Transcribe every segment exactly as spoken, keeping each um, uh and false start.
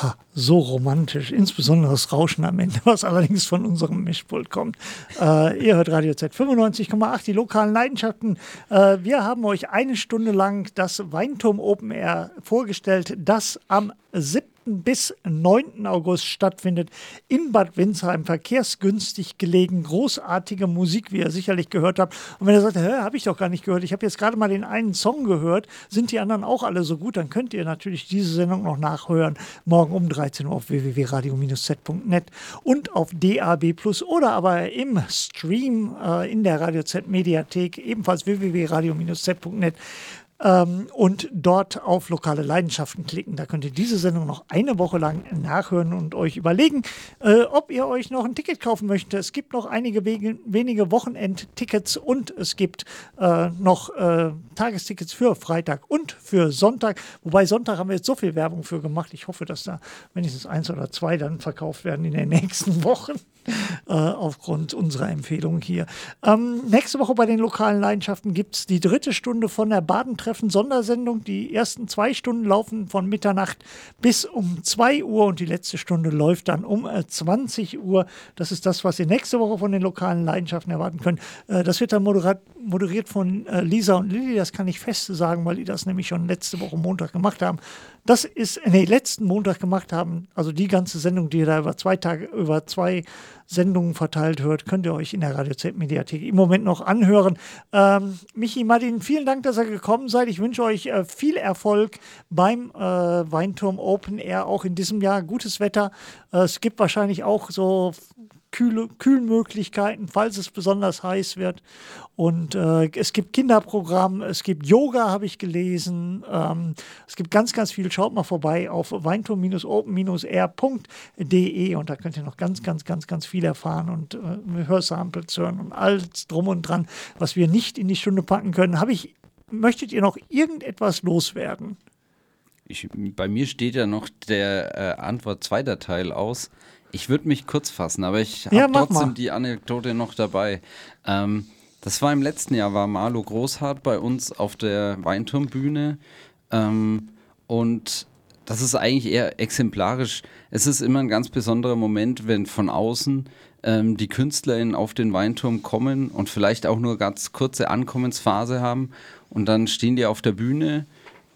Ha, so romantisch, insbesondere das Rauschen am Ende, was allerdings von unserem Mischpult kommt. Äh, ihr hört Radio Z fünfundneunzig Komma acht, die lokalen Leidenschaften. Äh, wir haben euch eine Stunde lang das Weinturm Open Air vorgestellt, das am siebten bis neunten August stattfindet in Bad Windsheim, verkehrsgünstig gelegen, großartige Musik, wie ihr sicherlich gehört habt. Und wenn ihr sagt, hä, habe ich doch gar nicht gehört, ich habe jetzt gerade mal den einen Song gehört, sind die anderen auch alle so gut, dann könnt ihr natürlich diese Sendung noch nachhören, morgen um dreizehn Uhr auf w w w punkt radio Bindestrich z punkt net und auf D A B plus oder aber im Stream äh, in der Radio Z Mediathek, ebenfalls w w w punkt radio Bindestrich z punkt net. Ähm, und dort auf lokale Leidenschaften klicken. Da könnt ihr diese Sendung noch eine Woche lang nachhören und euch überlegen, äh, ob ihr euch noch ein Ticket kaufen möchtet. Es gibt noch einige wege, wenige Wochenendtickets und es gibt äh, noch äh, Tagestickets für Freitag und für Sonntag. Wobei Sonntag haben wir jetzt so viel Werbung für gemacht. Ich hoffe, dass da wenigstens eins oder zwei dann verkauft werden in den nächsten Wochen. Äh, aufgrund unserer Empfehlung hier. Ähm, nächste Woche bei den lokalen Leidenschaften gibt es die dritte Stunde von der Badentreffen-Sondersendung. Die ersten zwei Stunden laufen von Mitternacht bis um zwei Uhr und die letzte Stunde läuft dann um äh, zwanzig Uhr. Das ist das, was ihr nächste Woche von den lokalen Leidenschaften erwarten könnt. Äh, das wird dann moderat, moderiert von äh, Lisa und Lilly. Das kann ich fest sagen, weil die das nämlich schon letzte Woche Montag gemacht haben. Das ist, nee, letzten Montag gemacht haben, also die ganze Sendung, die ihr da über zwei Tage, über zwei Sendungen verteilt hört, könnt ihr euch in der Radio Z Mediathek im Moment noch anhören. Ähm, Michi, Martin, vielen Dank, dass ihr gekommen seid. Ich wünsche euch äh, viel Erfolg beim äh, Weinturm Open Air, auch in diesem Jahr. Gutes Wetter. Äh, es gibt wahrscheinlich auch so Kühl- Kühlmöglichkeiten, falls es besonders heiß wird. Und äh, es gibt Kinderprogramm, es gibt Yoga, habe ich gelesen. Ähm, es gibt ganz, ganz viel. Schaut mal vorbei auf weinturm open air punkt d e und da könnt ihr noch ganz, ganz, ganz, ganz viel erfahren und äh, Hörsamples hören und alles drum und dran, was wir nicht in die Stunde packen können. Habe ich, möchtet ihr noch irgendetwas loswerden? Ich, bei mir steht ja noch der äh, Antwort zweiter Teil aus. Ich würde mich kurz fassen, aber ich habe ja, trotzdem mal die Anekdote noch dabei. Ähm, das war im letzten Jahr, war Marlo Großhardt bei uns auf der Weinturmbühne ähm, und das ist eigentlich eher exemplarisch. Es ist immer ein ganz besonderer Moment, wenn von außen ähm, die KünstlerInnen auf den Weinturm kommen und vielleicht auch nur ganz kurze Ankommensphase haben und dann stehen die auf der Bühne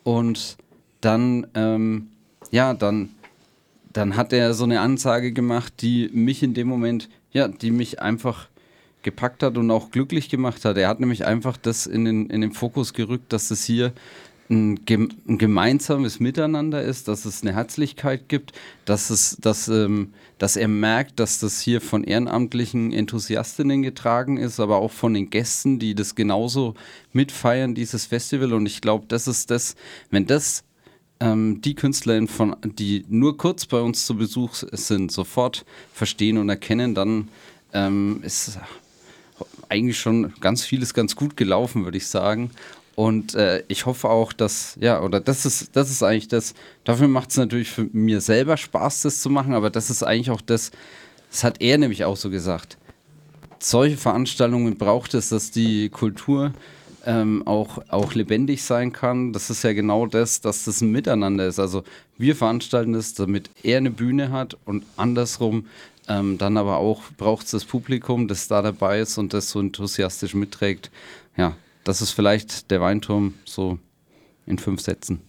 und dann, ähm, ja, dann Dann hat er so eine Ansage gemacht, die mich in dem Moment, ja, die mich einfach gepackt hat und auch glücklich gemacht hat. Er hat nämlich einfach das in den, in den Fokus gerückt, dass es hier ein, ein gemeinsames Miteinander ist, dass es eine Herzlichkeit gibt, dass, es, dass, ähm, dass er merkt, dass das hier von ehrenamtlichen Enthusiastinnen getragen ist, aber auch von den Gästen, die das genauso mitfeiern, dieses Festival. Und ich glaube, das ist das, wenn das Ähm, die KünstlerInnen, von, die nur kurz bei uns zu Besuch sind, sofort verstehen und erkennen, dann ähm, ist eigentlich schon ganz vieles ganz gut gelaufen, würde ich sagen. Und äh, ich hoffe auch, dass, ja, oder das ist, das ist eigentlich das, dafür macht es natürlich für mir selber Spaß, das zu machen, aber das ist eigentlich auch das, das hat er nämlich auch so gesagt. Solche Veranstaltungen braucht es, dass die Kultur Ähm, auch, auch lebendig sein kann. Das ist ja genau das, dass das ein Miteinander ist. Also wir veranstalten das, damit er eine Bühne hat und andersrum ähm, dann aber auch braucht es das Publikum, das da dabei ist und das so enthusiastisch mitträgt. Ja, das ist vielleicht der Weinturm so in fünf Sätzen.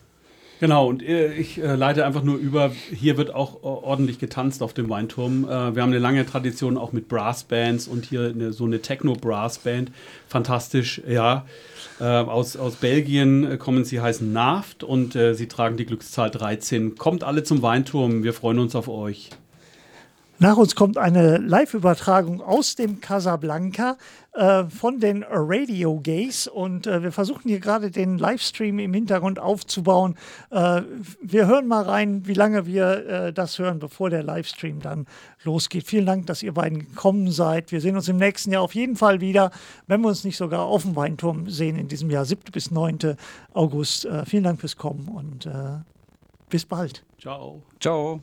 Genau, und ich äh, leite einfach nur über, hier wird auch ordentlich getanzt auf dem Weinturm. Äh, wir haben eine lange Tradition auch mit Brassbands und hier eine, so eine Techno-Brassband. Fantastisch, ja. Äh, aus, aus Belgien kommen sie, heißen Naft und äh, sie tragen die Glückszahl dreizehn. Kommt alle zum Weinturm, wir freuen uns auf euch. Nach uns kommt eine Live-Übertragung aus dem Casablanca äh, von den Radio Gays und äh, wir versuchen hier gerade den Livestream im Hintergrund aufzubauen. Äh, wir hören mal rein, wie lange wir äh, das hören, bevor der Livestream dann losgeht. Vielen Dank, dass ihr beiden gekommen seid. Wir sehen uns im nächsten Jahr auf jeden Fall wieder, wenn wir uns nicht sogar auf dem Weinturm sehen in diesem Jahr, siebten bis neunten August. Äh, vielen Dank fürs Kommen und äh, bis bald. Ciao. Ciao.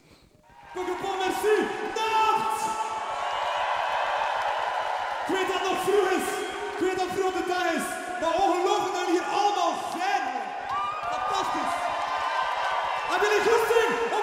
Ik weet dat het nog vroeg is, ik weet dat het grote dag is, maar ongelooflijk dat we hier allemaal zijn. Fantastisch. Hebben jullie goesting?